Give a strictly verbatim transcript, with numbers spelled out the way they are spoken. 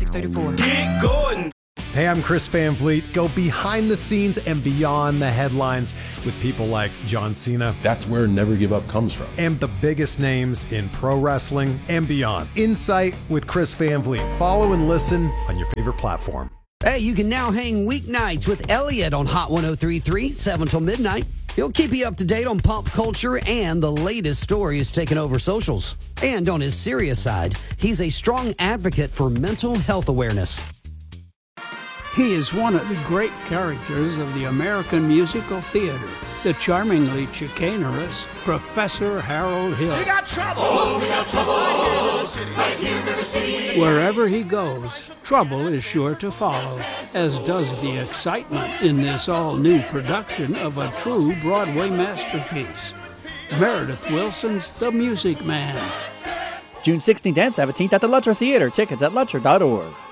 six thirty-four. Get going. Hey, I'm Chris Van Vliet. Go behind the scenes and beyond the headlines with people like John Cena. That's where Never Give Up comes from. And the biggest names in pro wrestling and beyond. Insight with Chris Van Vliet. Follow and listen on your favorite platform. Hey, you can now hang weeknights with Elliot on Hot one oh three point three, seven till midnight. He'll keep you up to date on pop culture and the latest stories taking over socials. And on his serious side, he's a strong advocate for mental health awareness. He is one of the great characters of the American musical theater, the charmingly chicanerous Professor Harold Hill. We got trouble. Oh, we got trouble. Right here in River City. Wherever he goes, trouble is sure to follow, as does the excitement in this all-new production of a true Broadway masterpiece, Meredith Wilson's The Music Man. June sixteenth and seventeenth at the Lutcher Theater. Tickets at lutcher dot org.